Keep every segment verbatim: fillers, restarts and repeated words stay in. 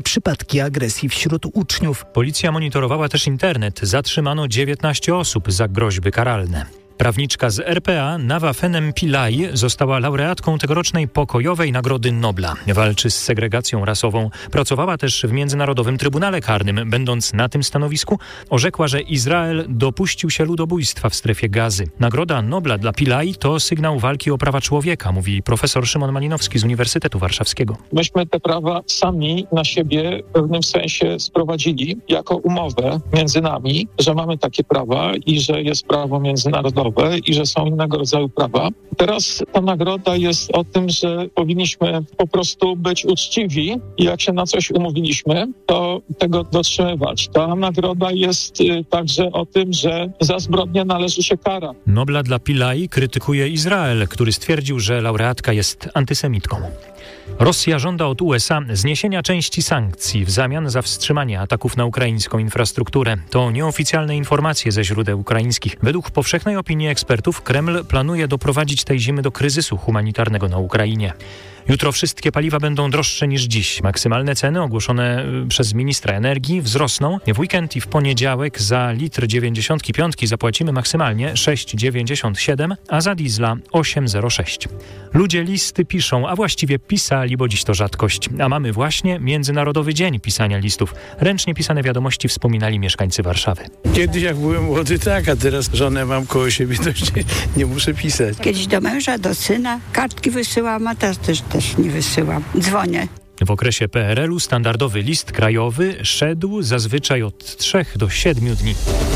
przypadki agresji wśród uczniów. Policja monitorowała też internet. Zatrzymano dziewiętnaście osób za groźby karalne. Prawniczka z R P A Nawa Fenem Pillay została laureatką tegorocznej Pokojowej Nagrody Nobla. Walczy z segregacją rasową. Pracowała też w Międzynarodowym Trybunale Karnym. Będąc na tym stanowisku, orzekła, że Izrael dopuścił się ludobójstwa w strefie Gazy. Nagroda Nobla dla Pillay to sygnał walki o prawa człowieka, mówi profesor Szymon Malinowski z Uniwersytetu Warszawskiego. Myśmy te prawa sami na siebie w pewnym sensie sprowadzili jako umowę między nami, że mamy takie prawa i że jest prawo międzynarodowe i że są innego rodzaju prawa. Teraz ta nagroda jest o tym, że powinniśmy po prostu być uczciwi i jak się na coś umówiliśmy, to tego dotrzymywać. Ta nagroda jest także o tym, że za zbrodnię należy się kara. Nobla dla Pillay krytykuje Izrael, który stwierdził, że laureatka jest antysemitką. Rosja żąda od U S A zniesienia części sankcji w zamian za wstrzymanie ataków na ukraińską infrastrukturę. To nieoficjalne informacje ze źródeł ukraińskich. Według powszechnej opinii ekspertów Kreml planuje doprowadzić tej zimy do kryzysu humanitarnego na Ukrainie. Jutro wszystkie paliwa będą droższe niż dziś. Maksymalne ceny ogłoszone przez ministra energii wzrosną. W weekend i w poniedziałek za litr dziewięćdziesiąt pięć zapłacimy maksymalnie sześć dziewięćdziesiąt siedem, a za diesla osiem zero sześć. Ludzie listy piszą, a właściwie pisali, bo dziś to rzadkość. A mamy właśnie Międzynarodowy Dzień Pisania Listów. Ręcznie pisane wiadomości wspominali mieszkańcy Warszawy. Kiedyś jak byłem młody, tak, a teraz żonę mam koło siebie, to już nie, nie muszę pisać. Kiedyś do męża, do syna kartki wysyłam, a teraz też, też nie wysyłam. Dzwonię. W okresie P R L u standardowy list krajowy szedł zazwyczaj od trzech do siedmiu dni.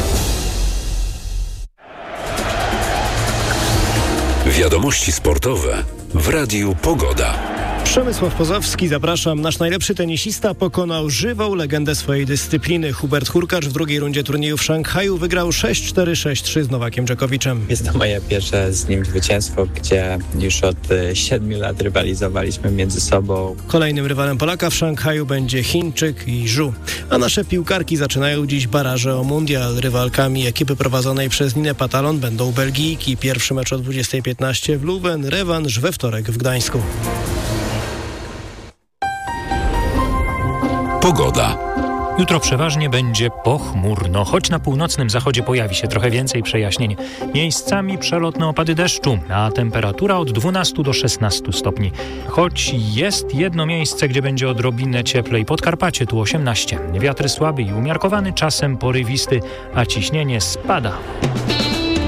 Wiadomości sportowe w Radiu Pogoda. Przemysław Pozowski, zapraszam. Nasz najlepszy tenisista pokonał żywą legendę swojej dyscypliny. Hubert Hurkacz w drugiej rundzie turnieju w Szanghaju wygrał sześć cztery sześć trzy z Nowakiem Dżokowiczem. Jest to moje pierwsze z nim zwycięstwo, gdzie już od siedmiu lat rywalizowaliśmy między sobą. Kolejnym rywalem Polaka w Szanghaju będzie Chińczyk i Zhu. A nasze piłkarki zaczynają dziś baraże o mundial. Rywalkami ekipy prowadzonej przez Ninę Patalon będą Belgijki. Pierwszy mecz o dwudziestej piętnaście w Leuven, rewanż we wtorek w Gdańsku. Pogoda. Jutro przeważnie będzie pochmurno, choć na północnym zachodzie pojawi się trochę więcej przejaśnień. Miejscami przelotne opady deszczu, a temperatura od dwunastu do szesnastu stopni. Choć jest jedno miejsce, gdzie będzie odrobinę cieplej, Podkarpacie tu osiemnaście. Wiatr słaby i umiarkowany, czasem porywisty, a ciśnienie spada.